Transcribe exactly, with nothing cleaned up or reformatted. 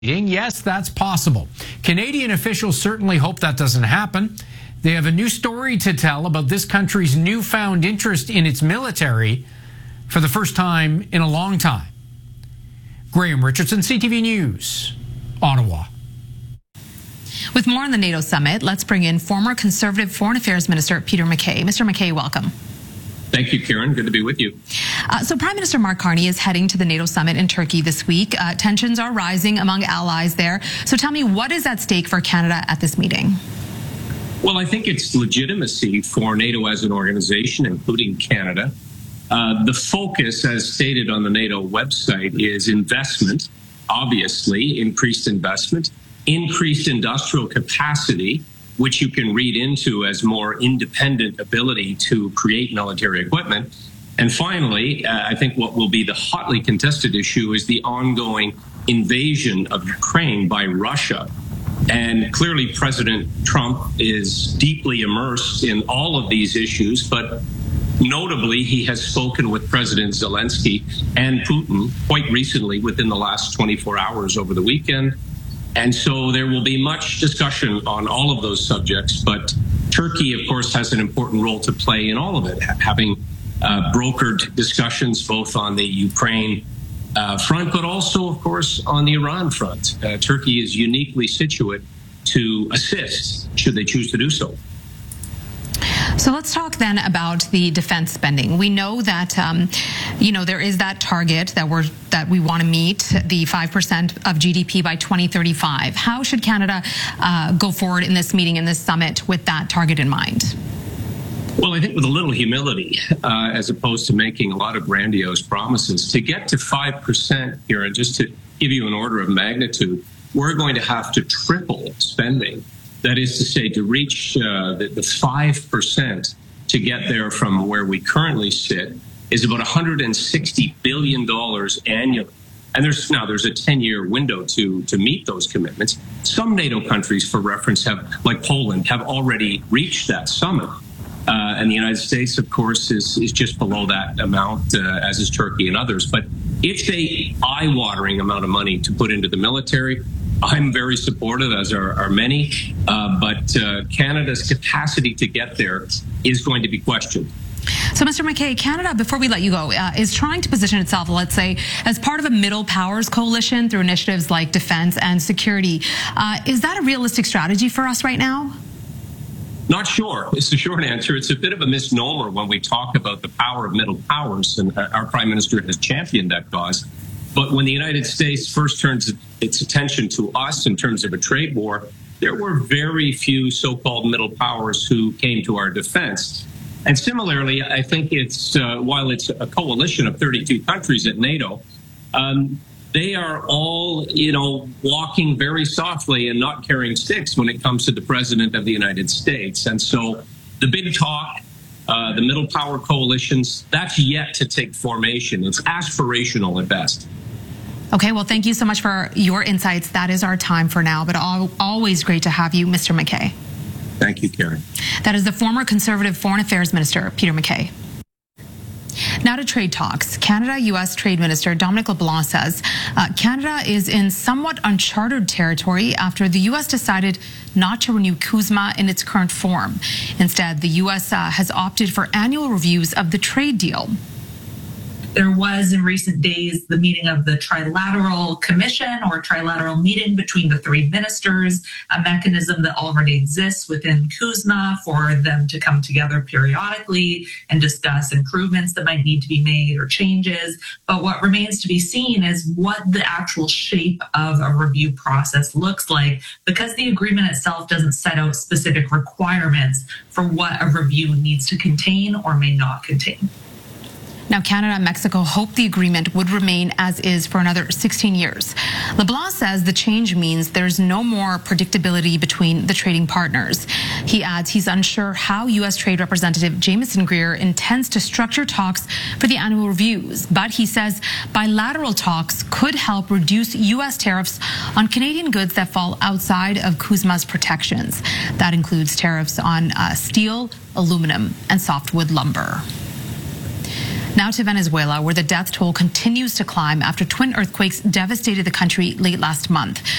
Yes, that's possible. Canadian officials certainly hope that doesn't happen. They have a new story to tell about this country's newfound interest in its military for the first time in a long time. Graham Richardson, C T V News, Ottawa. With more on the NATO summit, let's bring in former Conservative Foreign Affairs Minister Peter MacKay. Mister MacKay, welcome. Thank you, Karen. Good to be with you. Uh, so Prime Minister Mark Carney is heading to the NATO summit in Turkey this week. Uh, tensions are rising among allies there. So tell me, what is at stake for Canada at this meeting? Well, I think it's legitimacy for NATO as an organization, including Canada. Uh, the focus, as stated on the NATO website, is investment, obviously, increased investment, increased industrial capacity, which you can read into as more independent ability to create military equipment. And finally, uh, I think what will be the hotly contested issue is the ongoing invasion of Ukraine by Russia. And clearly, President Trump is deeply immersed in all of these issues, but notably, he has spoken with President Zelensky and Putin quite recently within the last twenty-four hours over the weekend. And so there will be much discussion on all of those subjects, but Turkey, of course, has an important role to play in all of it, having uh, brokered discussions both on the Ukraine uh, front, but also, of course, on the Iran front. Uh, Turkey is uniquely situate to assist, should they choose to do so. So let's talk then about the defense spending. We know that, um, you know, there is that target that we're that we want to meet, the five percent of G D P by twenty thirty-five. How should Canada uh, go forward in this meeting, in this summit, with that target in mind? Well, I think with a little humility, uh, as opposed to making a lot of grandiose promises, to get to five percent here, and just to give you an order of magnitude, we're going to have to triple spending. That is to say, to reach uh, the, the five percent to get there from where we currently sit is about one hundred sixty billion dollars annually. And there's now there's a ten-year window to, to meet those commitments. Some NATO countries, for reference, have, like Poland, have already reached that summit. Uh, and the United States, of course, is, is just below that amount, uh, as is Turkey and others. But it's a eye-watering amount of money to put into the military. I'm very supportive, as are, are many, uh, but uh, Canada's capacity to get there is going to be questioned. So, Mister MacKay, Canada, before we let you go, uh, is trying to position itself, let's say, as part of a middle powers coalition through initiatives like defense and security. Uh, is that a realistic strategy for us right now? Not sure. It's the short answer. It's a bit of a misnomer when we talk about the power of middle powers, and our Prime Minister has championed that cause. But when the United States first turns its attention to us in terms of a trade war, there were very few so-called middle powers who came to our defense. And similarly, I think it's, uh, while it's a coalition of thirty-two countries at NATO, um, they are all, you know, walking very softly and not carrying sticks when it comes to the President of the United States. And so the big talk, uh, the middle power coalitions, that's yet to take formation. It's aspirational at best. Okay, well, thank you so much for your insights. That is our time for now, but always great to have you, Mister MacKay. Thank you, Karen. That is the former Conservative Foreign Affairs Minister, Peter MacKay. Now to trade talks. Canada U S Trade Minister Dominic LeBlanc says uh, Canada is in somewhat uncharted territory after the U S decided not to renew CUSMA in its current form. Instead, the U S uh, has opted for annual reviews of the trade deal. There was in recent days the meeting of the Trilateral Commission or Trilateral meeting between the three ministers, a mechanism that already exists within CUSMA for them to come together periodically and discuss improvements that might need to be made or changes. But what remains to be seen is what the actual shape of a review process looks like, because the agreement itself doesn't set out specific requirements for what a review needs to contain or may not contain. Now, Canada and Mexico hope the agreement would remain as is for another sixteen years. LeBlanc says the change means there's no more predictability between the trading partners. He adds he's unsure how U S Trade Representative Jamieson Greer intends to structure talks for the annual reviews, but he says bilateral talks could help reduce U S tariffs on Canadian goods that fall outside of CUSMA's protections. That includes tariffs on uh, steel, aluminum, and softwood lumber. Now to Venezuela, where the death toll continues to climb after twin earthquakes devastated the country late last month.